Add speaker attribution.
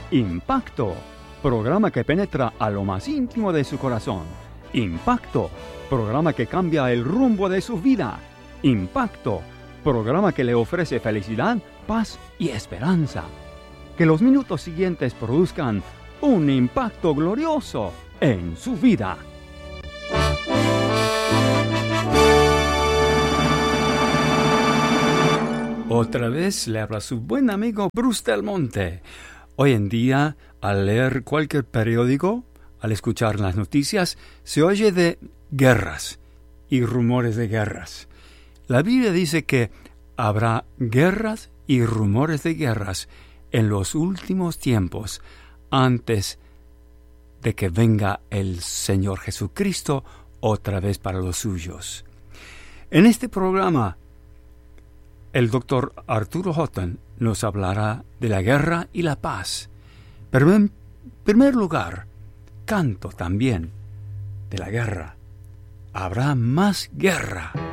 Speaker 1: Impacto, programa que penetra a lo más íntimo de su corazón. Impacto, programa que cambia el rumbo de su vida. Impacto, programa que le ofrece felicidad, paz y esperanza. Que los minutos siguientes produzcan un impacto glorioso en su vida. Otra vez le habla su buen amigo Bruce Del Monte. Hoy en día, al leer cualquier periódico, al escuchar las noticias, se oye de guerras y rumores de guerras. La Biblia dice que habrá guerras y rumores de guerras en los últimos tiempos, antes de que venga el Señor Jesucristo otra vez para los suyos. En este programa, el Dr. Arturo Houghton nos hablará de la guerra y la paz. Pero en primer lugar, canto también de la guerra. Habrá más guerra.